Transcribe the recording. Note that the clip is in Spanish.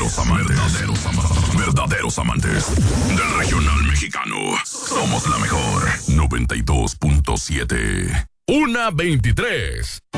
Verdaderos amantes del regional mexicano. Somos la mejor 92.7. 1:23.